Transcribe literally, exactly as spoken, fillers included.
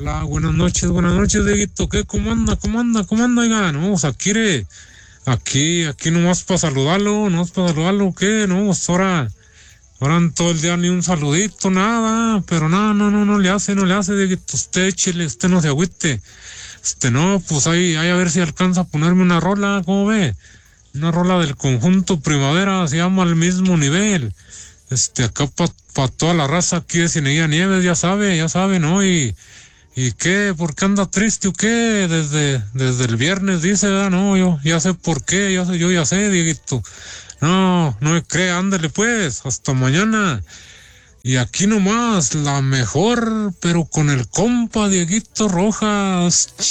Hola, buenas noches, buenas noches, Dieguito. ¿Qué? ¿Cómo anda? ¿Cómo anda? ¿Cómo anda? Oiga, no, pues aquí, re, aquí, aquí nomás para saludarlo, nomás para saludarlo, ¿qué? No, pues ahora, ahora en todo el día ni un saludito, nada, pero nada, no, no, no le hace, no le hace, Dieguito. Usted échele, usted no se agüite. Este, no, pues ahí, ahí a ver si alcanza a ponerme una rola, ¿cómo ve? Una rola del conjunto Primavera, se llama Al Mismo Nivel. Este, acá para pa toda la raza aquí de Cineguía Nieves, ya sabe, ya sabe, ¿no? Y, ¿y qué? ¿Por qué anda triste o qué? Desde, desde el viernes dice, ¿verdad? No, yo ya sé por qué, ya sé, yo ya sé, Dieguito. No, no me cree, ándale pues, hasta mañana. Y aquí nomás, la mejor, pero con el compa Dieguito Rojas.